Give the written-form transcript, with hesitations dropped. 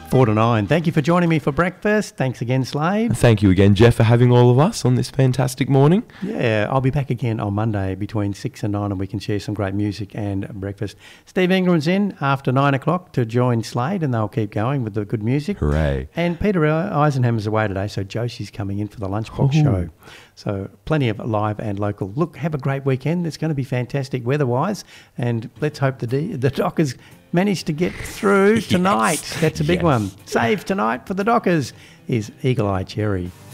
4 to 9. Thank you for joining me for breakfast. Thanks again, Slade. Thank you again, Jeff, for having all of us on this fantastic morning. Yeah, I'll be back again on Monday between 6 and 9 and we can share some great music and breakfast. Steve Ingram's in after 9 o'clock to join Slade and they'll keep going with the good music. Hooray. And Peter Eisenhammer's away today, so Josie's coming in for the Lunchbox show. So plenty of live and local. Look, have a great weekend. It's going to be fantastic weather-wise and let's hope the Dockers managed to get through tonight. That's a big one. Save tonight for the Dockers is Eagle Eye Cherry.